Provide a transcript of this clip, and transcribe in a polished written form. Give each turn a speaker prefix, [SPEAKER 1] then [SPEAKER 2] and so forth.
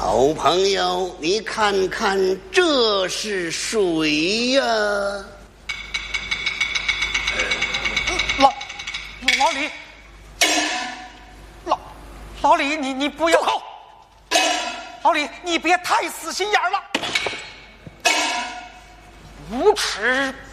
[SPEAKER 1] 好朋友，你看看这是谁呀？
[SPEAKER 2] 老李，老李，你不要！老李，你别太死心眼了，无耻